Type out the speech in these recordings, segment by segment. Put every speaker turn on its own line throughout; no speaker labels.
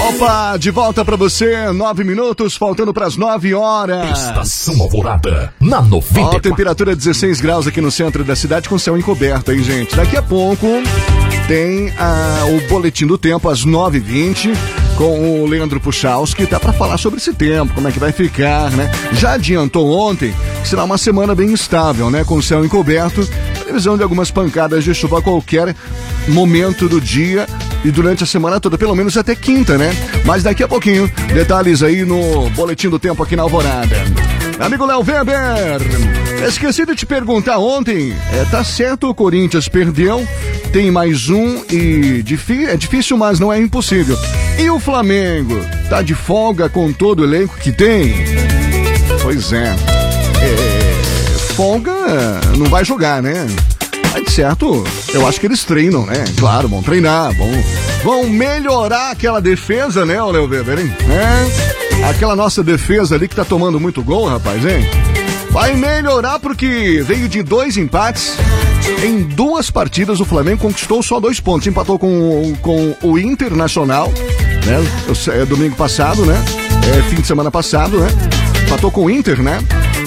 Opa, de volta pra você, 9 minutos, faltando pras 9 horas.
Estação Alvorada, na 94.
Ó, temperatura 16 graus aqui no centro da cidade com céu encoberto, hein, gente? Daqui a pouco tem o Boletim do Tempo às 9h20 com o Leandro Puchalski, tá pra falar sobre esse tempo, como é que vai ficar, né? Já adiantou ontem que será uma semana bem instável, né? Com céu encoberto, previsão de algumas pancadas de chuva a qualquer momento do dia e durante a semana toda, pelo menos até quinta, né? Mas daqui a pouquinho, detalhes aí no Boletim do Tempo aqui na Alvorada. Amigo Léo Weber, esqueci de te perguntar ontem, tá certo, o Corinthians perdeu, tem mais um e é difícil, mas não é impossível. E o Flamengo, tá de folga com todo o elenco que tem? Pois é, folga não vai jogar, né? Mas certo, eu acho que eles treinam, né? Claro, vão treinar, vão melhorar aquela defesa, né, Léo Weber, hein? Aquela nossa defesa ali que tá tomando muito gol, rapaz, hein? Vai melhorar porque veio de 2 empates. Em 2 partidas o Flamengo conquistou só 2 pontos. Empatou com o Internacional, né? Domingo passado, né? Fim de semana passado, né? Empatou com o Inter, né?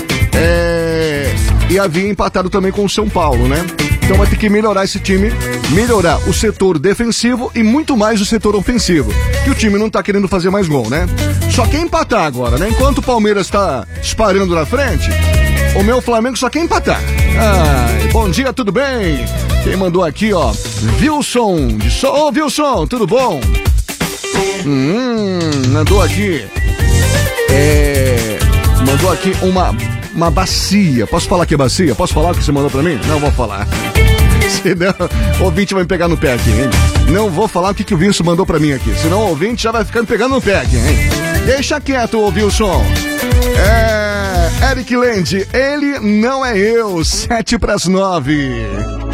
E havia empatado também com o São Paulo, né? Então vai ter que melhorar esse time, melhorar o setor defensivo e muito mais o setor ofensivo, que o time não tá querendo fazer mais gol, né? Só quer empatar agora, né? Enquanto o Palmeiras tá disparando na frente, o meu Flamengo só quer empatar. Bom dia, tudo bem? Quem mandou aqui, ó, Wilson, Ô, Wilson, tudo bom? Mandou aqui, mandou aqui uma bacia. Posso falar que é bacia? Posso falar o que você mandou pra mim? Não vou falar. Senão o ouvinte vai me pegar no pé aqui, hein? Não vou falar o que o Wilson mandou pra mim aqui. Senão o ouvinte já vai ficando pegando no pé aqui, hein? Deixa quieto, ô Wilson. Eric Land, ele não é eu. 7 pras 9.